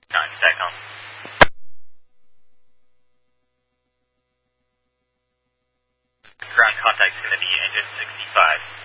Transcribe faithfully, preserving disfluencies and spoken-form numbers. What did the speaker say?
Nine, SATCOM. Ground contact's going to be engine sixty-five.